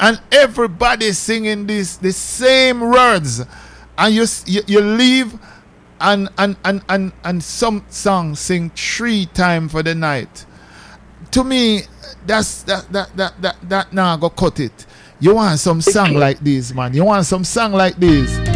and everybody singing the same words, and you leave, and some songs sing 3 times for the night. To me, that now go cut it. You want some song like this, man. You want some song like this.